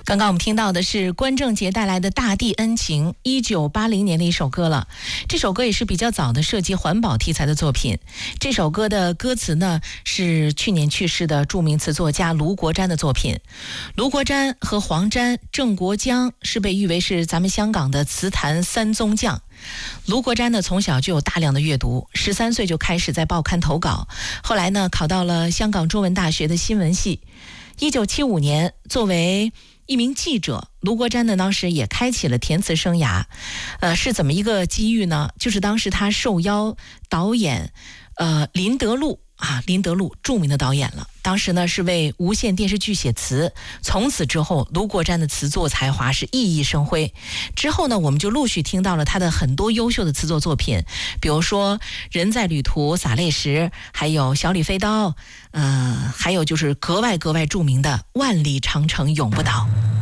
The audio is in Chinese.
刚刚我们听到的是关正杰带来的《大地恩情》，1980年的一首歌了。这首歌也是比较早的涉及环保题材的作品。这首歌的歌词呢是去年去世的著名词作家卢国詹的作品。卢国詹和黄沾、郑国江是被誉为是咱们香港的词坛三宗匠。卢国詹呢从小就有大量的阅读，13岁就开始在报刊投稿，后来呢考到了香港中文大学的新闻系。1975年作为一名记者，卢国詹呢当时也开启了填词生涯。是怎么一个机遇呢？就是当时他受邀导演林德禄著名的导演了，当时呢是为无线电视剧写词。从此之后，卢国詹的词作才华是熠熠生辉。之后呢，我们就陆续听到了他的很多优秀的词作作品，比如说《人在旅途》、洒泪时，还有《小李飞刀》，还有就是格外著名的《万里长城永不倒》。